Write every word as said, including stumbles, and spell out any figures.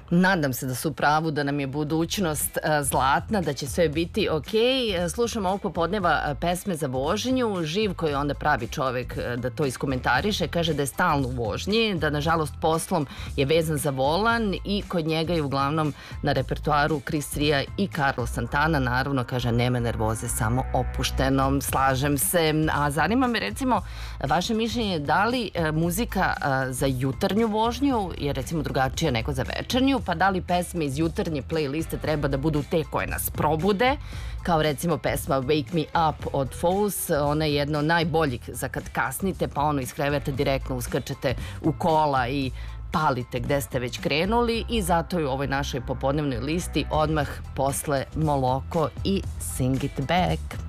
Nadam se da su u pravu, da nam je budućnost zlatna, da će sve biti okej. Slušamo ovog popodneva pesme za vožnju. Živ koji onda pravi čovek da to iskomentariše, kaže da je stalno u vožnji, da nažalost poslom je vezan za volan i kod njega je uglavnom na repertoaru Chris Ria i Carlos Santana. Naravno, kaže, nema nervoze, samo opušteno. Slažem se. A zanima me recimo vaše mišljenje da li muzika za jutarnju vožnju je recimo drugačija nego za večernju, pa da li pesme iz jutarnje playliste treba da budu te koje nas probude, kao recimo pesma Wake Me Up od Foes, ona je jedna od najboljih za kad kasnite, pa ono iz kreveta direktno uskačete u kola i palite gde ste već krenuli, i zato je u ovoj našoj popodnevnoj listi odmah posle Moloko i Sing It Back.